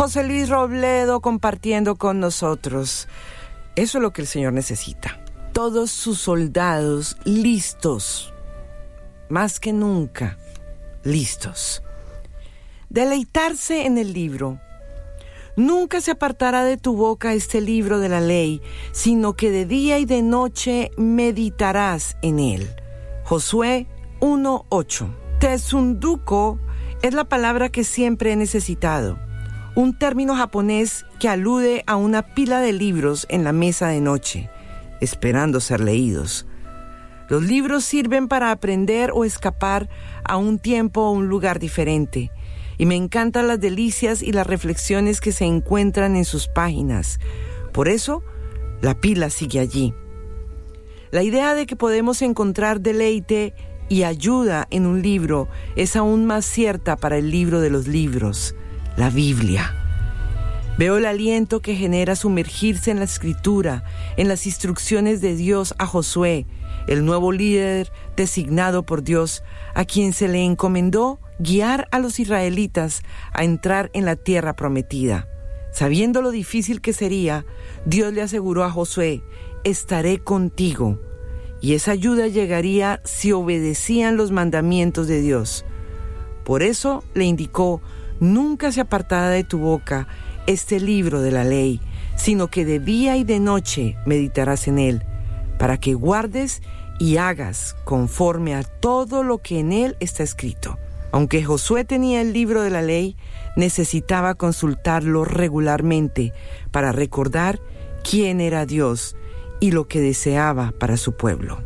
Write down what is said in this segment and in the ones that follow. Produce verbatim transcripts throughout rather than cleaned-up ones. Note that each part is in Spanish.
José Luis Robledo compartiendo con nosotros. Eso es lo que el Señor necesita. Todos sus soldados listos, más que nunca listos. Deleitarse en el libro. Nunca se apartará de tu boca este libro de la ley, sino que de día y de noche meditarás en él. Josué uno ocho. Tsunduko es la palabra que siempre he necesitado, un término japonés que alude a una pila de libros en la mesa de noche, esperando ser leídos. Los libros sirven para aprender o escapar a un tiempo o un lugar diferente, y me encantan las delicias y las reflexiones que se encuentran en sus páginas. Por eso, la pila sigue allí. La idea de que podemos encontrar deleite y ayuda en un libro es aún más cierta para el libro de los libros, la Biblia. Veo el aliento que genera sumergirse en la Escritura, en las instrucciones de Dios a Josué, el nuevo líder designado por Dios, a quien se le encomendó guiar a los israelitas a entrar en la tierra prometida. Sabiendo lo difícil que sería, Dios le aseguró a Josué: estaré contigo. Y esa ayuda llegaría si obedecían los mandamientos de Dios. Por eso le indicó: nunca se apartará de tu boca este libro de la ley, sino que de día y de noche meditarás en él, para que guardes y hagas conforme a todo lo que en él está escrito. Aunque Josué tenía el libro de la ley, necesitaba consultarlo regularmente para recordar quién era Dios y lo que deseaba para su pueblo.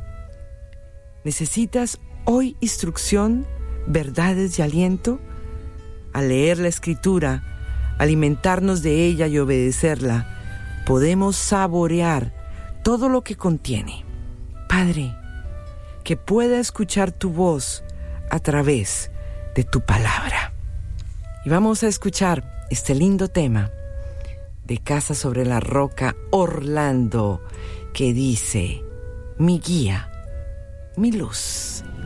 ¿Necesitas hoy instrucción, verdades y aliento? Al leer la Escritura, alimentarnos de ella y obedecerla, podemos saborear todo lo que contiene. Padre, que pueda escuchar tu voz a través de tu palabra. Y vamos a escuchar este lindo tema de Casa sobre la Roca, Orlando, que dice: mi guía, mi luz.